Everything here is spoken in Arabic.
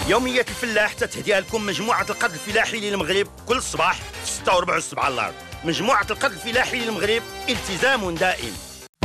يوميات الفلاح تتهديها لكم مجموعة القد الفلاحي للمغرب كل صباح في 6:15 على الارض. مجموعة القد الفلاحي للمغرب، التزام دائم.